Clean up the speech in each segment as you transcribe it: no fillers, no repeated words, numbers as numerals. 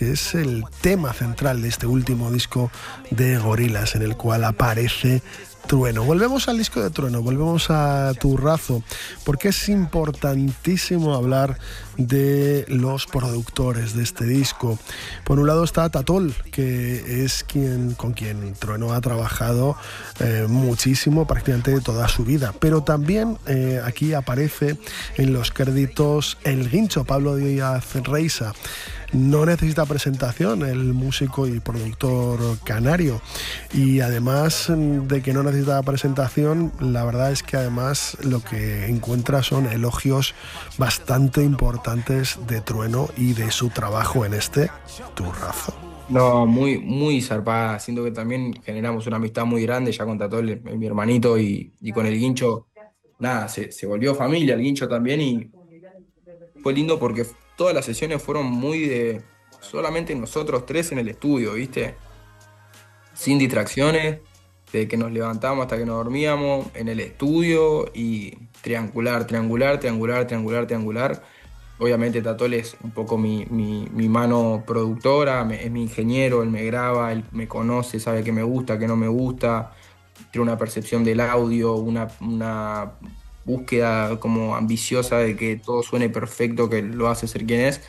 que es el tema central de este último disco de Gorillaz, en el cual aparece Trueno. Volvemos al disco de Trueno, volvemos a Turrazo, porque es importantísimo hablar de los productores de este disco. Por un lado está Tatol, que es con quien Trueno ha trabajado muchísimo, prácticamente toda su vida, pero también aquí aparece en los créditos el Guincho, Pablo Díaz Reixa. No necesita presentación el músico y productor canario, y además de que no necesita presentación, la verdad es que además lo que encuentra son elogios bastante importantes de Trueno y de su trabajo en este Turrazo. No, muy, muy zarpada. Siento que también generamos una amistad muy grande ya con Tatol, mi hermanito, y con el Guincho. Nada, se volvió familia el Guincho también, y fue lindo porque todas las sesiones fueron muy de solamente nosotros tres en el estudio, ¿viste? Sin distracciones, de que nos levantábamos hasta que nos dormíamos en el estudio y triangular, triangular, triangular, triangular, triangular. Obviamente Tatol es un poco mi mano productora, es mi ingeniero, él me graba, él me conoce, sabe qué me gusta, qué no me gusta, tiene una percepción del audio, una búsqueda como ambiciosa de que todo suene perfecto, que lo hace ser quien es.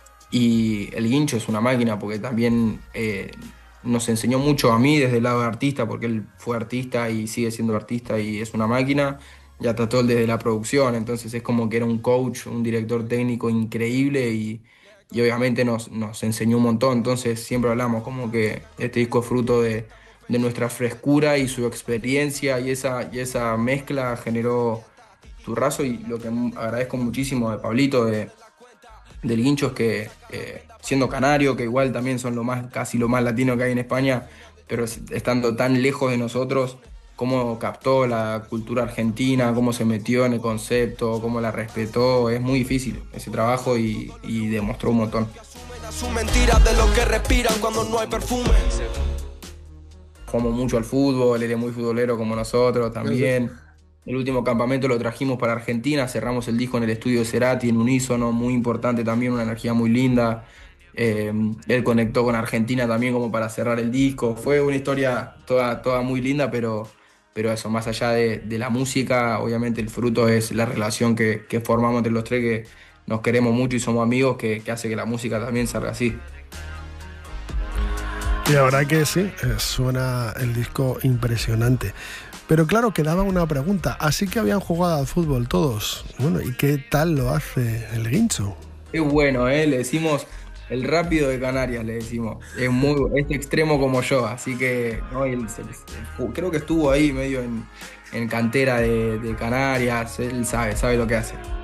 Y el Guincho es una máquina porque también nos enseñó mucho a mí desde el lado de artista, porque él fue artista y sigue siendo artista y es una máquina. Ya trató él desde la producción, entonces es como que era un coach, un director técnico increíble, y obviamente nos enseñó un montón. Entonces siempre hablamos como que este disco es fruto de nuestra frescura y su experiencia, y esa mezcla generó Turrazo. Y lo que agradezco muchísimo de Pablito, del Guincho, es que siendo canario, que igual también son casi lo más latino que hay en España, pero estando tan lejos de nosotros, cómo captó la cultura argentina, cómo se metió en el concepto, cómo la respetó. Es muy difícil ese trabajo, y demostró un montón. Jugamos mucho al fútbol, él es muy futbolero como nosotros también. El último campamento lo trajimos para Argentina, cerramos el disco en el estudio de Cerati en unísono, muy importante también, una energía muy linda. Él conectó con Argentina también como para cerrar el disco. Fue una historia toda muy linda, pero eso, más allá de la música, obviamente el fruto es la relación que formamos entre los tres, que nos queremos mucho y somos amigos, que hace que la música también salga así. Y la verdad que sí, suena el disco impresionante. Pero claro, quedaba una pregunta. Así que habían jugado al fútbol todos. Bueno, ¿y qué tal lo hace el Guincho? Es bueno, le decimos el rápido de Canarias, le decimos. Es extremo como yo, así que no, creo que estuvo ahí medio en cantera de Canarias. Él sabe lo que hace.